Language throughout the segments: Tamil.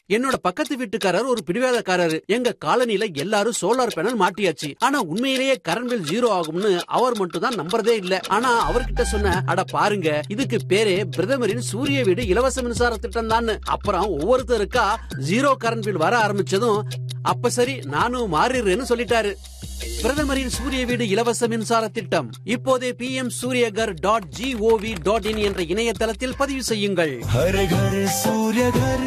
என்னோட பக்கத்து வீட்டுக்காரர் ஒரு பிடிவாதக்காரரு. எங்க காலனில எல்லாரும் சோலார் பேனல் மாட்டியாச்சு. ஆனா உண்மையிலேயே கரண்ட் பில் 0 ஆகும்னு அவர் மட்டும் தான் நம்புறதே இல்ல. ஆனா அவர்கிட்ட சொன்ன, அட பாருங்க, இதுக்கு பேரே பிரதமரின் சூரிய வீடு இலவச மின்சார திட்டம் தான். அப்புறம் ஒவ்வொருத்தருக்கா 0 கரண்ட் பில் வர ஆரம்பிச்சதும், அப்ப சரி நானும் மாறிடுறேன்னு சொல்லிட்டாரு. பிரதமரின் சூரிய வீடு இலவச மின்சார திட்டம் இப்போதே pmsuryagar.gov.in என்ற இணையதளத்தில் பதிவு செய்யுங்கள். हर घर सूर्य घर.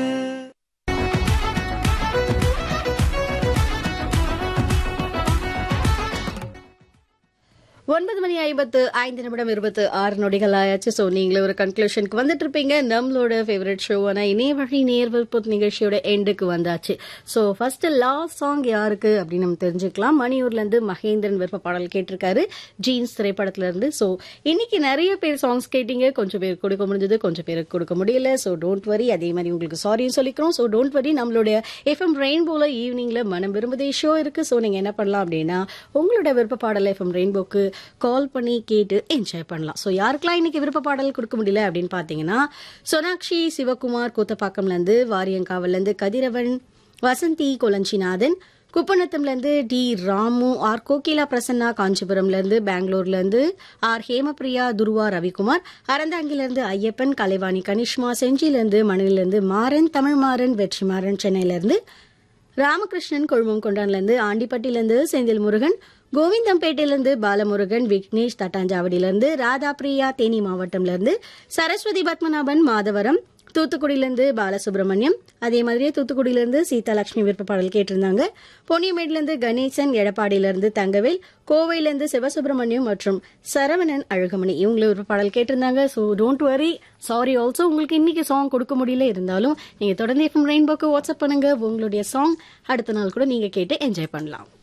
ஒன்பது மணி 55 நிமிடம் 26 நொடிகள் ஆயாச்சு. ஸோ நீங்களே ஒரு கன்க்ளூஷனுக்கு வந்துட்டு இருப்பீங்க. நம்மளோட ஃபேவரட் ஷோவான இணைய வழி நேர்விற்பு நிகழ்ச்சியோட எண்டுக்கு வந்தாச்சு. ஸோ ஃபர்ஸ்ட் லாஸ்ட் சாங் யாருக்கு அப்படின்னு நம்ம தெரிஞ்சுக்கலாம். மணியூர்ல இருந்து மகேந்திரன் விருப்ப பாடல் கேட்டிருக்காரு, ஜீன்ஸ் திரைப்படத்துல இருந்து. ஸோ இன்னைக்கு நிறைய பேர் சாங்ஸ் கேட்டீங்க. கொஞ்சம் பேர் கொடுக்க முடிஞ்சது, கொஞ்சம் பேருக்கு கொடுக்க முடியல. So don't worry. அதே மாதிரி உங்களுக்கு சாரியும் சொல்லிக்கிறோம். So don't worry. நம்மளுடைய எஃப்எம் ரெயின்போல ஈவினிங்ல மனம் விரும்புதே ஷோ இருக்கு. ஸோ நீங்க என்ன பண்ணலாம் அப்படின்னா, உங்களோட விருப்ப பாடலை எஃப்எம் ரெயின்போக்கு கால் பண்ணி கேட்டு என்ஜாய் பண்ணலாம். ஸோ யாருக்கெல்லாம் இன்னைக்கு விருப்ப பாடல் கொடுக்க முடியல அப்படின்னு பாத்தீங்கன்னா, சோனாக்ஷி சிவகுமார் கூத்தப்பாக்கம்ல இருந்து, வாரியங்காவில இருந்து கதிரவன், வசந்தி கொலஞ்சிநாதன், குப்பநத்தம்ல இருந்து டி ராமு, ஆர் கோகிலா பிரசன்னா காஞ்சிபுரம்ல இருந்து, பெங்களூர்ல இருந்து ஆர் ஹேமபிரியா, துருவா ரவிக்குமார், அறந்தாங்கில இருந்து ஐயப்பன், கலைவாணி கனிஷ்மா, செஞ்சில இருந்து மணலில இருந்து மாறன், தமிழ் மாறன், வெற்றிமாறன், சென்னையில இருந்து ராமகிருஷ்ணன், கொழுமம் கொண்டான்ல இருந்து, ஆண்டிப்பட்டியில இருந்து செந்தில் முருகன், கோவிந்தம்பேட்டையிலிருந்து பாலமுருகன், விக்னேஷ் தட்டாஞ்சாவடியிலிருந்து, ராதா பிரியா தேனி மாவட்டம்ல இருந்து, சரஸ்வதி பத்மநாபன் மாதவரம், தூத்துக்குடியிலிருந்து பாலசுப்ரமணியம், அதே மாதிரியே தூத்துக்குடியிலிருந்து சீதாலட்சுமி விருப்ப பாடல் கேட்டிருந்தாங்க. பொன்னியமேட்லேருந்து கணேசன், எடப்பாடியிலிருந்து தங்கவேல், கோவையிலிருந்து சிவசுப்ரமணியம் மற்றும் சரவணன் அழகமணி இவங்களும் விருப்ப பாடல் கேட்டிருந்தாங்க. So don't worry, sorry also. உங்களுக்கு இன்னைக்கு சாங் கொடுக்க முடியல, இருந்தாலும் நீங்க தொடர்ந்து எஃப்எம் ரெயின்போக்கு வாட்ஸ்அப் பண்ணுங்க. உங்களுடைய சாங் அடுத்த நாள் கூட நீங்க கேட்டு என்ஜாய் பண்ணலாம்.